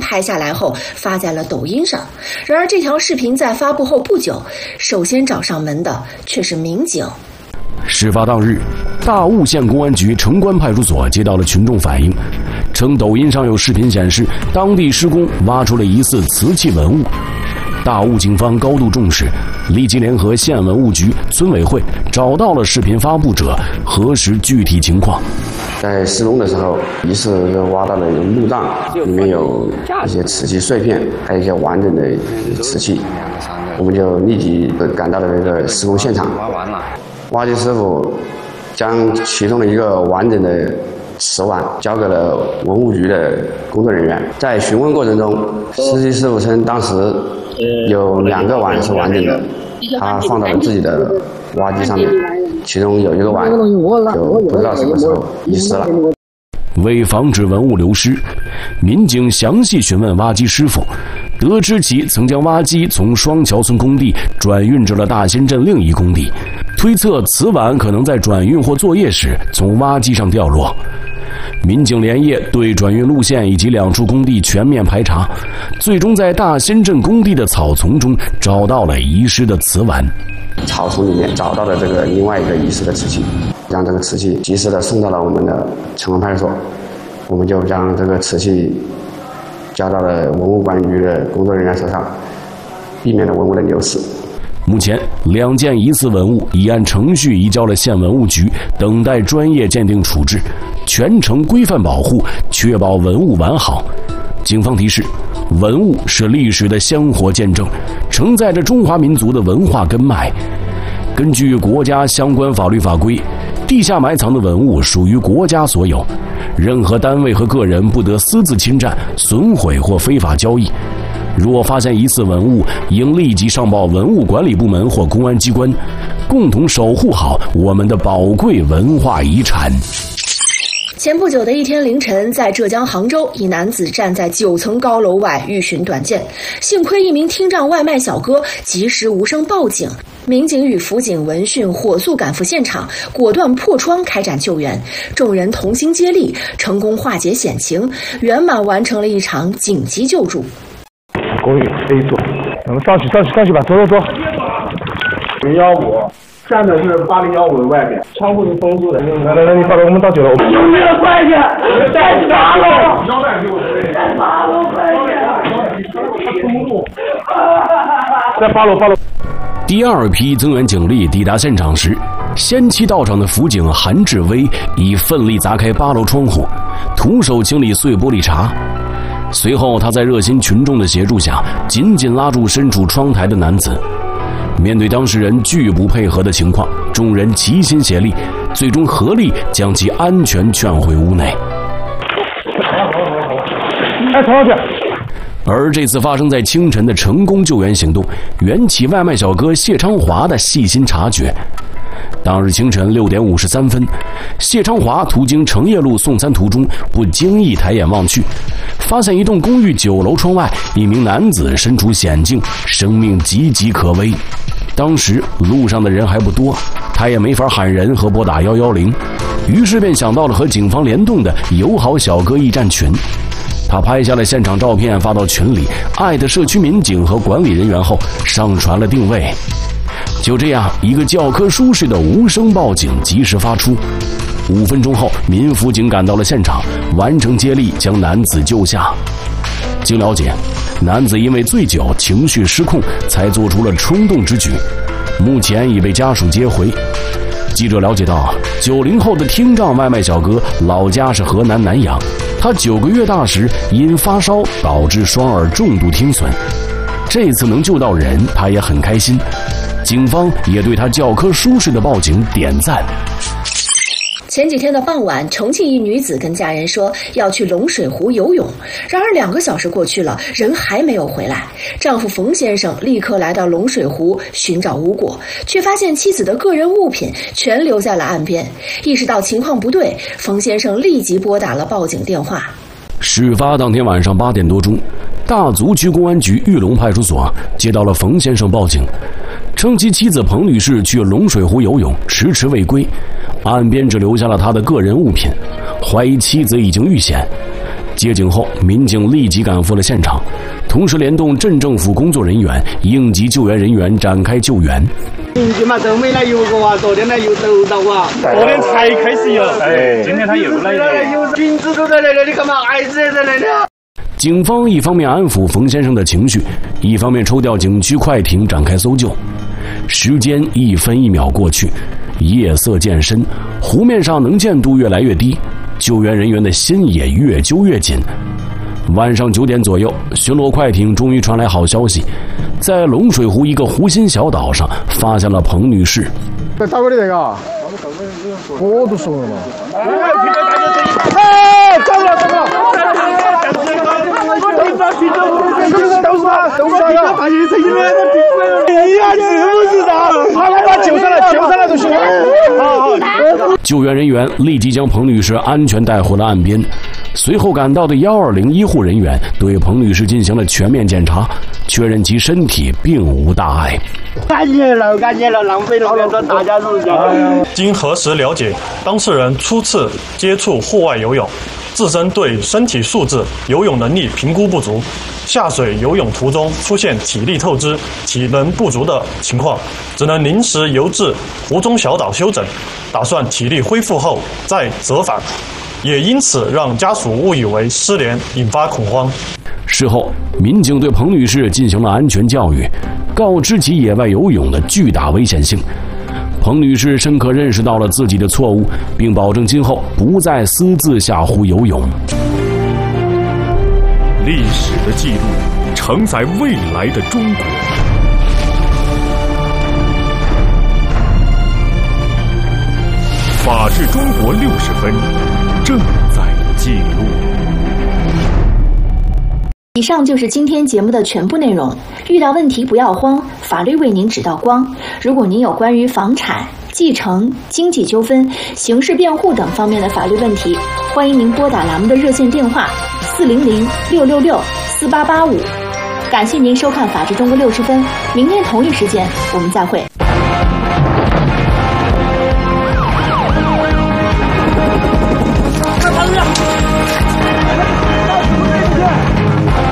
拍下来后发在了抖音上。然而这条视频在发布后不久，首先找上门的却是民警。 事发当日，大悟县公安局城关派出所接到了群众反映，称抖音上有视频显示当地施工挖出了疑似瓷器文物。大悟警方高度重视，立即联合县文物局、村委会找到了视频发布者，核实具体情况。 在施工的时候，疑似挖到了有路障，里面有一些瓷器碎片，还有一些完整的瓷器。我们就立即赶到了这个施工现场。挖机师傅将其中的一个完整的瓷碗交给了文物局的工作人员。在询问过程中，司机师傅称当时有2个碗是完整的，他放到了自己的挖机上面，其中有一个碗就不知道什么时候遗失了。 为防止文物流失，民警详细询问挖机师傅，得知其曾将挖机从双桥村工地转运至了大仙镇另一工地，推测瓷碗可能在转运或作业时从挖机上掉落。民警连夜对转运路线以及2处工地全面排查，最终在大仙镇工地的草丛中找到了遗失的瓷碗。 草丛里面找到了这个另外一个遗失的瓷器，让这个瓷器及时的送到了我们的城关派出所，我们就将这个瓷器交到了文物管理局的工作人员手上，避免了文物的流失。 目前2件疑似文物已按程序移交了县文物局，等待专业鉴定处置，全程规范保护，确保文物完好。警方提示，文物是历史的香火见证，承载着中华民族的文化根脉。根据国家相关法律法规，地下埋藏的文物属于国家所有，任何单位和个人不得私自侵占、损毁或非法交易。若发现疑似文物，应立即上报文物管理部门或公安机关，共同守护好我们的宝贵文化遗产。 前不久的一天凌晨，在浙江杭州，一男子站在9层高楼外欲寻短见，幸亏一名听障外卖小哥及时无声报警，民警与辅警闻讯火速赶赴现场，果断破窗开展救援，众人同心接力，成功化解险情，圆满完成了一场紧急救助。 公寓 A 座，我们上去吧，走。015。站的是8015的外面，窗户是封住的。来，你我们到9楼。有没有快点？在8楼。腰带给我推。在8楼，快点！他撑不住。在8楼。 第2批增援警力抵达现场时，先期到场的辅警韩志威已奋力砸开8楼窗户，徒手清理碎玻璃碴。随后，他在热心群众的协助下，紧紧拉住身处窗台的男子。面对当事人拒不配合的情况，众人齐心协力，最终合力将其安全劝回屋内。 冲上去！ 而这次发生在清晨的成功救援行动，缘起外卖小哥谢昌华的细心察觉。当日清晨6点53分，谢昌华途经成业路送餐途中，不经意抬眼望去，发现一栋公寓9楼窗外一名男子身处险境，生命岌岌可危。当时路上的人还不多，他也没法喊人和拨打110，于是便想到了和警方联动的友好小哥驿站群。他拍下了现场照片发到群里，艾特社区民警和管理人员后上传了定位。就这样，一个教科书式的无声报警及时发出。5分钟后，民辅警赶到了现场，完成接力将男子救下。经了解，男子因为醉酒情绪失控才做出了冲动之举，目前已被家属接回。记者了解到，90后的听障外卖小哥老家是河南南阳，他9个月大时因发烧导致双耳重度听损，这次能救到人，他也很开心。警方也对他教科书式的报警点赞。 前几天的傍晚，重庆一女子跟家人说要去龙水湖游泳，然而2个小时过去了，人还没有回来。丈夫冯先生立刻来到龙水湖寻找无果，却发现妻子的个人物品全留在了岸边。意识到情况不对，冯先生立即拨打了报警电话。 事发当天晚上8点多钟，大足区公安局玉龙派出所接到了冯先生报警，称其妻子彭女士去龙水湖游泳，迟迟未归，岸边只留下了他的个人物品，怀疑妻子已经遇险。 接警后，民警立即赶赴了现场，同时联动镇政府工作人员、应急救援人员展开救援。 今嘛都没来游过啊，昨天来游都到啊， 昨天才开始游，今天他又来了。 君子都在来了，你干嘛孩子也在来了？ 警方一方面安抚冯先生的情绪，一方面抽调景区快艇展开搜救。时间一分一秒过去，夜色渐深，湖面上能见度越来越低，救援人员的心也越揪越紧。晚上9点左右，巡逻快艇终于传来好消息，在龙水湖一个湖心小岛上发现了彭女士。 找过你这个？我都说了嘛。找了。 救援人员立即将彭女士安全带回了岸边。随后赶到的120医护人员对彭女士进行了全面检查，确认其身体并无大碍。 感谢了，浪费了大家都讲。 经核实了解，当事人初次接触户外游泳，自身对身体素质、游泳能力评估不足，下水游泳途中出现体力透支、体能不足的情况，只能临时游至湖中小岛休整，打算体力恢复后再折返，也因此让家属误以为失联，引发恐慌。 事后，民警对彭女士进行了安全教育，告知其野外游泳的巨大危险性。彭女士深刻认识到了自己的错误，并保证今后不再私自下湖游泳。 历史的记录承载未来的中国。法治中国60分正在记录。 以上就是今天节目的全部内容。遇到问题不要慌，法律为您指道光。如果您有关于房产、继承、经济纠纷、刑事辩护等方面的法律问题，欢迎您拨打栏目的热线电话400-666-4885。感谢您收看《法治中国60分》，明天同一时间我们再会。